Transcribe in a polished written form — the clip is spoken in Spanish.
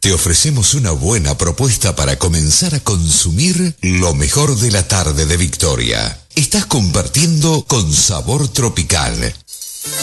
te ofrecemos una buena propuesta para comenzar a consumir lo mejor de la tarde de Victoria. Estás compartiendo con Sabor Tropical,